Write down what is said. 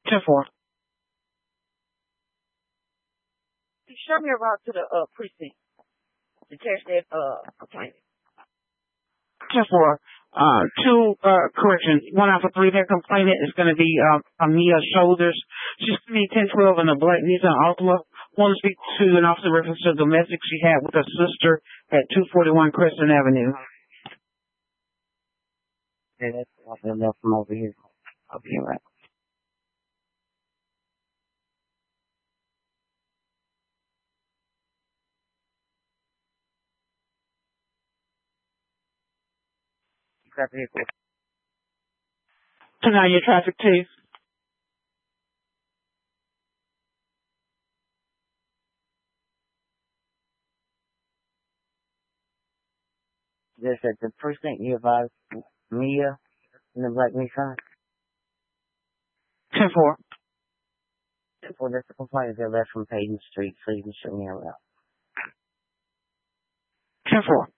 10-4. Show me around to the precinct to catch that complaint. 10-4. Correction. 1 out for 3 that complainant is going to be Mia Shoulders. She's going to be 1012 in a black Nissan Altima. Want to speak to an officer reference to domestic she had with her sister at 241 Crescent Avenue. Okay, that's enough from over here. I'll be right. Traffic. 29 your traffic, please. Just at the precinct you advised Mia in the black Nissan. 10-4. Well, that's the complaint that left from Payton Street, so you can show me around. 10-4.